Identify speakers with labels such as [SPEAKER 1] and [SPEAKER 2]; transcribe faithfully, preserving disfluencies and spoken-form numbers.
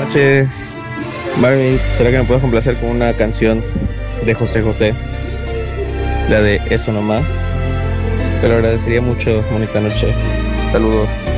[SPEAKER 1] noches, Marvin. ¿Será que me puedes complacer con una canción de José José? La de Eso Nomás. Te lo agradecería mucho. Bonita noche. Saludos.